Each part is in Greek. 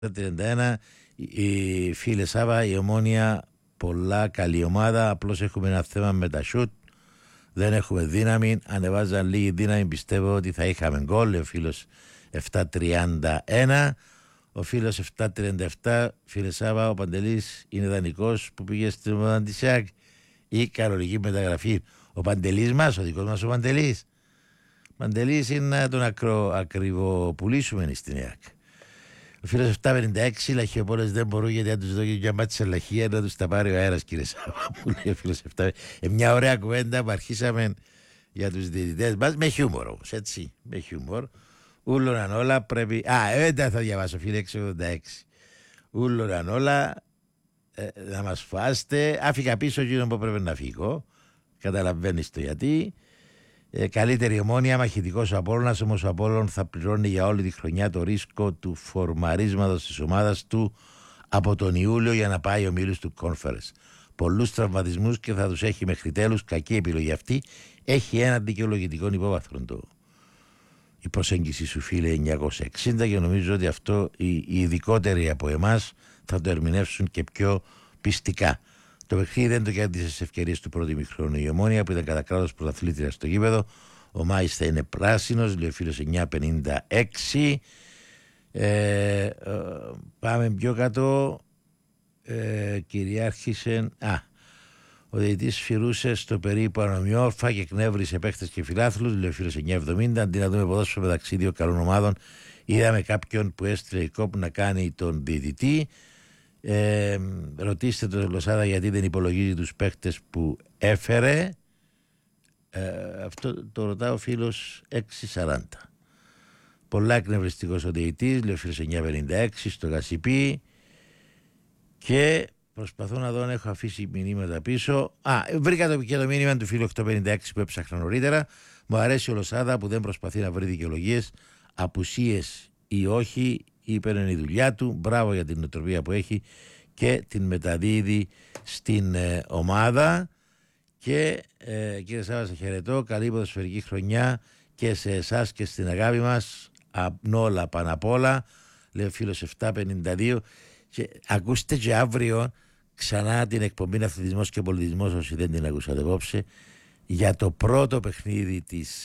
31, η φίλε Σάβα, η Ομόνια πολλά καλή ομάδα, απλώς έχουμε ένα θέμα με τα σουτ, δεν έχουμε δύναμη, αν εβάζαν λίγη δύναμη πιστεύω ότι θα είχαμε γκολ. Ο φίλος 731, ο φίλος 737, φίλε Σάβα, ο Παντελής είναι δανεικός που πήγε στην ομάδα της ΣΕΑΚ ή κανονική μεταγραφή. Ο Παντελής μας, ο δικός μας ο Παντελής. Παντελής είναι να τον ακριβοπουλήσουμε στην ΕΑΚ. Ο φίλος 756, λαχιοπόλες δεν μπορούν γιατί αν τους δω και μια μάτια λαχεία να τους τα πάρει ο αέρας, κύριε Σάβα, που λέει ο φίλος 7. Μια ωραία κουβέντα που αρχίσαμε για τους διαιτητές μας, με χιούμορ όμως, έτσι, με χιούμορ. Ούλωναν όλα πρέπει... δεν θα διαβάσω, φίλε 686. Ούλωναν όλα, να μας φάστε. Άφηκα πίσω εκείνο που πρέπει να φύγω. Καταλαβαίνεις το γιατί. Καλύτερη Ομόνια, μαχητικός ο Απόλλωνας, όμως ο Απόλλων θα πληρώνει για όλη τη χρονιά το ρίσκο του φορμαρίσματος της ομάδας του από τον Ιούλιο για να πάει ο μίλους του Conference. Πολλούς τραυματισμούς και θα τους έχει μέχρι τέλους. Κακή επιλογή αυτή. Έχει ένα δικαιολογητικό υπόβαθρο η προσέγγιση σου, φίλε 960, και νομίζω ότι αυτό οι ειδικότεροι από εμάς θα το ερμηνεύσουν και πιο πιστικά. Το παιχνίδι δεν το κέρδισε στις ευκαιρίες του πρώτου ημιχρόνου η Ομόνια που ήταν κατά κράτος πρωταθλήτρια στο γήπεδο. Ο μάλιστα είναι πράσινος, λέει ο φίλος 956. Πάμε πιο κάτω. Κυριάρχησε. Ο διαιτητής φυρούσε στο περίπου ανομοιόρφα και εκνεύρισε παίχτες και φιλάθλους, λέει ο φίλος 970. Αντί να δούμε ποδόσφαιρο μεταξύ δύο καλών ομάδων, είδαμε κάποιον που έστειλε η ΚΟΠ να κάνει τον διαιτητή. Ρωτήστε τον Λοσάδα γιατί δεν υπολογίζει τους παίχτες που έφερε. Αυτό το ρωτά ο φίλος 640. Πολλά εκνευριστικός ο διαιτητής, λέει ο φίλος 956 στο Γασιπί. Και προσπαθώ να δω αν έχω αφήσει μηνύματα πίσω. Βρήκα και το μήνυμα του φίλου 856 που έψαχνα νωρίτερα. Μου αρέσει ο Λοσάδα που δεν προσπαθεί να βρει δικαιολογίες, απουσίες ή όχι. Είπε είναι η δουλειά του. Μπράβο για την νοοτροπία που έχει και την μεταδίδει στην ομάδα. Και κύριε Σάβα, σε χαιρετώ. Καλή ποδοσφαιρική χρονιά και σε εσάς και στην αγάπη μας. Απνόλα πάνω απ' όλα, λέει ο φίλος 752. Και ακούστε και αύριο ξανά την εκπομπή Αθλητισμός και Πολιτισμός, όσοι δεν την ακούσατε απόψε, για το πρώτο παιχνίδι της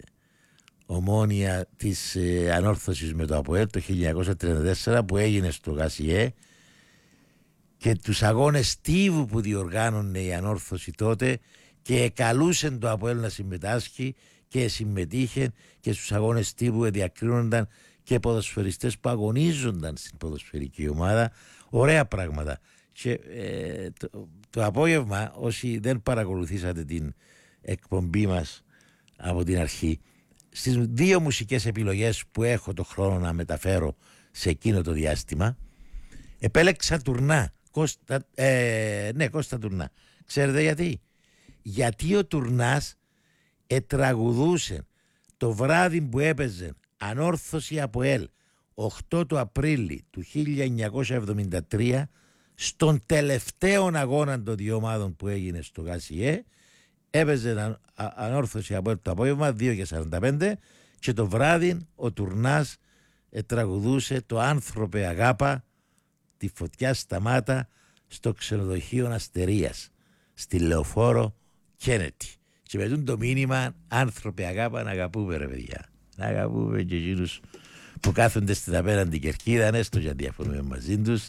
Ομόνια, της ανόρθωσης με το ΑΠΟΕΛ το 1934 που έγινε στο Γασιέ, και τους αγώνες τύβου που διοργάνωνε η ανόρθωση τότε και καλούσε το ΑΠΟΕΛ να συμμετάσχει και συμμετείχε, και στους αγώνες τύβου διακρίνονταν και ποδοσφαιριστές που αγωνίζονταν στην ποδοσφαιρική ομάδα. Ωραία πράγματα. Και το απόγευμα, όσοι δεν παρακολουθήσατε την εκπομπή μας από την αρχή, στις δύο μουσικές επιλογές που έχω το χρόνο να μεταφέρω σε εκείνο το διάστημα, επέλεξα Τουρνά. Κώστα Τουρνά. Ξέρετε γιατί? Γιατί ο Τουρνάς τραγουδούσε το βράδυ που έπαιζε ανόρθωση ΑΠΟΕΛ 8 του Απρίλη του 1973 στον τελευταίο αγώνα των δύο ομάδων που έγινε στο Γασιέ. Έπαιζε ανόρθωση ΑΠΟΕΛ το απόγευμα 2:45 και το βράδυ ο Τουρνάς τραγουδούσε το «Άνθρωπε αγάπα, τη φωτιά σταμάτα» στο ξενοδοχείο Αστερίας στη Λεωφόρο Κένετι. Και με το μήνυμα «Άνθρωπε αγάπα, να αγαπούμε ρε παιδιά». Να αγαπούμε και εκείνους που κάθονται στην απέναντι κερκίδα, έστω για διαφωνούμε μαζί τους.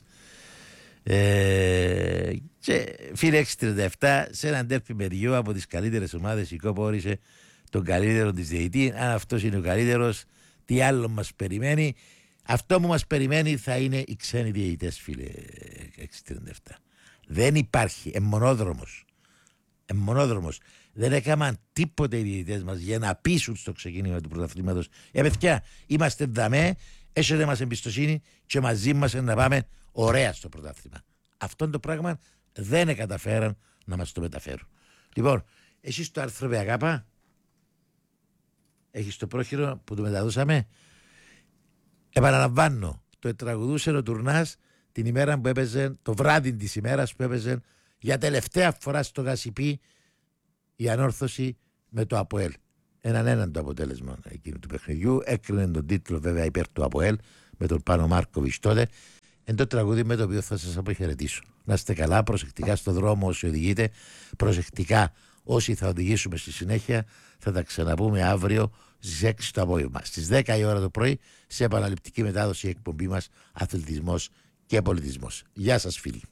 Και φίλε 637, σε έναν τέρπι με δυο από τις καλύτερες ομάδες η ΚΟΠ όρισε τον καλύτερο της διαιτητή. Αν αυτός είναι ο καλύτερος, τι άλλο μας περιμένει? Αυτό που μας περιμένει θα είναι οι ξένοι διαιτητές, φίλε 637. Δεν υπάρχει, εμμονόδρομος. Δεν έκαναν τίποτε οι διαιτητές μας για να πείσουν στο ξεκίνημα του πρωταθλήματος. Παιδιά, είμαστε δαμέ, έχετε μας εμπιστοσύνη και μαζί μας να πάμε ωραία στο πρωτάθλημα. Αυτό το πράγμα δεν καταφέραν να μας το μεταφέρουν. Λοιπόν, εσείς το «Άνθρωπε αγάπα» έχεις το πρόχειρο που το μεταδώσαμε. Επαναλαμβάνω, το τραγουδούσε ο Τουρνάς την ημέρα που έπαιζε, το βράδυ της ημέρας που έπαιζε για τελευταία φορά στο Γασιπί η ανόρθωση με το ΑΠΟΕΛ. Έναν το αποτέλεσμα εκείνου του παιχνιδιού. Έκρινε τον τίτλο βέβαια υπέρ του ΑΠΟΕΛ με τον Πάνο Μάρκοβιτς τότε. Είναι το τραγούδι με το οποίο θα σας αποχαιρετήσω. Να είστε καλά, προσεκτικά στο δρόμο όσοι οδηγείτε, προσεκτικά όσοι θα οδηγήσουμε στη συνέχεια. Θα τα ξαναπούμε αύριο στις 6 το απόγευμα. Στις 10 η ώρα το πρωί σε επαναληπτική μετάδοση η εκπομπή μας Αθλητισμός και Πολιτισμός. Γεια σας φίλοι.